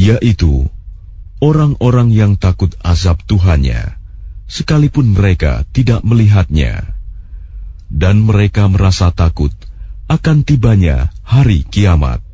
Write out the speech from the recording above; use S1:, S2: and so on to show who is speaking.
S1: yaitu orang-orang yang takut azab Tuhannya, sekalipun mereka tidak melihatnya, dan mereka merasa takut akan tibanya hari kiamat.